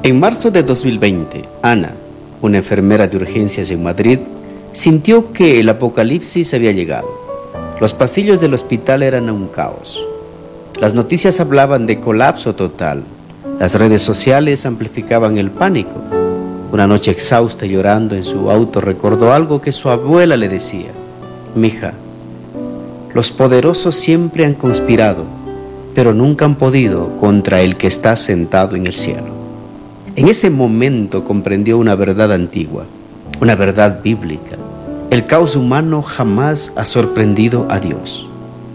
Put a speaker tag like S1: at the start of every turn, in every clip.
S1: En marzo de 2020, Ana, una enfermera de urgencias en Madrid, sintió que el apocalipsis había llegado. Los pasillos del hospital eran un caos. Las noticias hablaban de colapso total. Las redes sociales amplificaban el pánico. Una noche exhausta, llorando en su auto, recordó algo que su abuela le decía: «Mija, los poderosos siempre han conspirado, pero nunca han podido contra el que está sentado en el cielo». En ese momento comprendió una verdad antigua, una verdad bíblica. El caos humano jamás ha sorprendido a Dios.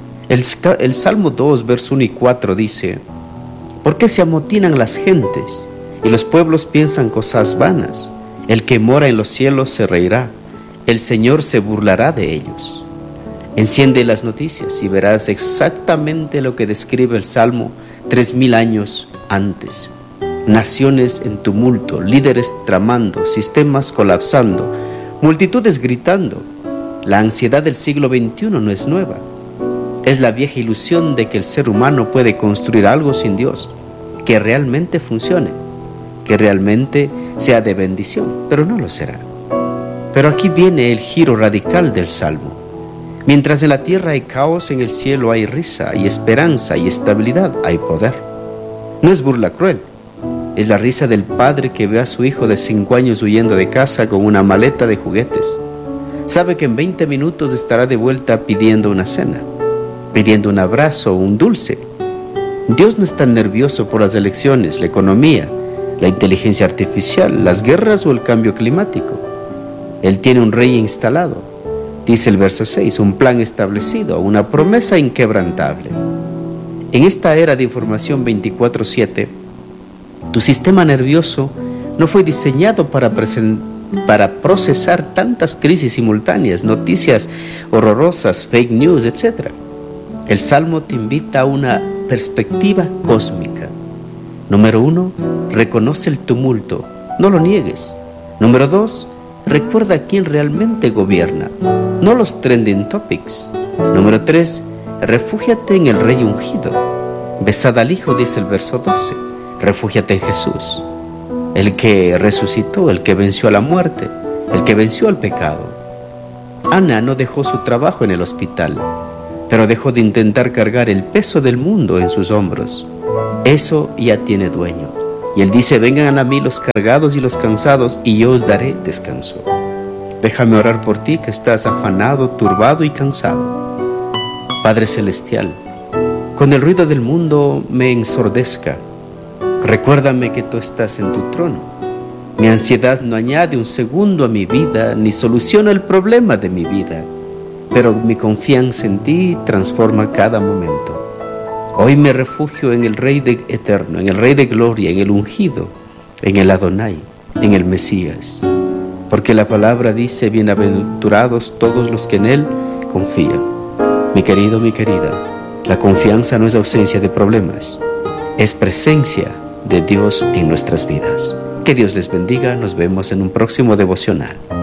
S1: El Salmo 2, verso 1 y 4 dice: «¿Por qué se amotinan las gentes y los pueblos piensan cosas vanas? El que mora en los cielos se reirá, el Señor se burlará de ellos». Enciende las noticias y verás exactamente lo que describe el Salmo 3000 años antes. Naciones en tumulto, líderes tramando, sistemas colapsando, multitudes gritando. La ansiedad del siglo XXI no es nueva. Es la vieja ilusión de que el ser humano puede construir algo sin Dios, que realmente funcione, que realmente sea de bendición, pero no lo será. Pero aquí viene el giro radical del Salmo. Mientras en la tierra hay caos, en el cielo hay risa, hay esperanza, hay estabilidad, hay poder. No es burla cruel. Es la risa del padre que ve a su hijo de 5 años huyendo de casa con una maleta de juguetes. Sabe que en 20 minutos estará de vuelta pidiendo una cena, pidiendo un abrazo o un dulce. Dios no está nervioso por las elecciones, la economía, la inteligencia artificial, las guerras o el cambio climático. Él tiene un rey instalado, dice el verso 6, un plan establecido, una promesa inquebrantable. En esta era de información 24/7, tu sistema nervioso no fue diseñado para procesar tantas crisis simultáneas, noticias horrorosas, fake news, etc. El Salmo te invita a una perspectiva cósmica. Número 1, reconoce el tumulto, no lo niegues. Número 2, recuerda quién realmente gobierna, no los trending topics. Número 3, refúgiate en el Rey ungido. Besad al Hijo, dice el verso 12. Refúgiate en Jesús, el que resucitó, el que venció a la muerte, el que venció al pecado. Ana no dejó su trabajo en el hospital, pero dejó de intentar cargar el peso del mundo en sus hombros. Eso ya tiene dueño. Y Él dice: vengan a mí los cargados y los cansados, y yo os daré descanso. Déjame orar por ti que estás afanado, turbado y cansado. Padre Celestial, con el ruido del mundo me ensordezca. Recuérdame que tú estás en tu trono. Mi ansiedad no añade un segundo a mi vida, ni soluciona el problema de mi vida, pero mi confianza en ti transforma cada momento. Hoy me refugio en el Rey eterno, en el Rey de gloria, en el ungido, en el Adonai, en el Mesías. Porque la palabra dice: bienaventurados todos los que en Él confían. Mi querido, mi querida, la confianza no es ausencia de problemas, es presencia de Dios en nuestras vidas. Que Dios les bendiga. Nos vemos en un próximo devocional.